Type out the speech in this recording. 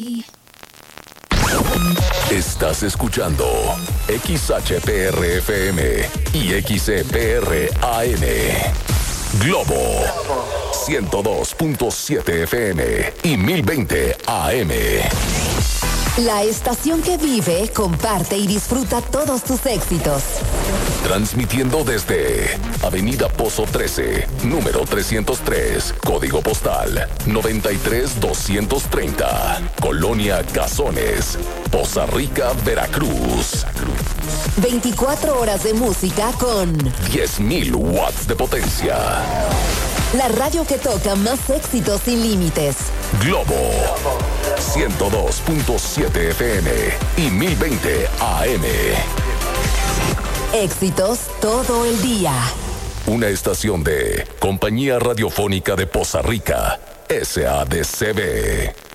Estás escuchando XHPR-FM y XCPR-AM. Globo 102.7 FM y 1020 AM. La estación que vive, comparte y disfruta todos tus éxitos. Transmitiendo desde Avenida Pozo 13, número 303, código postal 93230, Colonia Cazones, Poza Rica, Veracruz. 24 horas de música con 10.000 watts de potencia. La radio que toca más éxitos sin límites. Globo 102.7 FM y 1020 AM. Éxitos todo el día. Una estación de Compañía Radiofónica de Poza Rica, SADCB.